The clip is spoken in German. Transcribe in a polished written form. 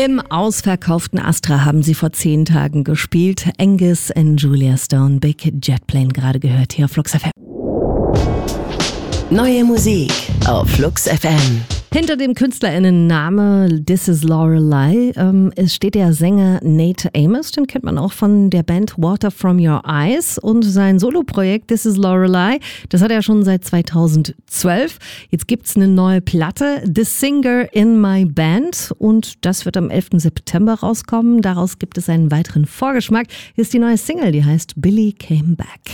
Im ausverkauften Astra haben sie vor 10 Tagen gespielt. Angus und Julia Stone, Big Jet Plane, gerade gehört hier auf Flux FM. Neue Musik auf Flux FM. Hinter dem KünstlerInnen-Name This is Lorelei es steht der Sänger Nate Amos, den kennt man auch von der Band Water From Your Eyes, und sein Soloprojekt This is Lorelei, das hat er schon seit 2012. Jetzt gibt's eine neue Platte, The Singer in My Band, und das wird am 11. September rauskommen. Daraus gibt es einen weiteren Vorgeschmack. Hier ist die neue Single, die heißt Billy Came Back.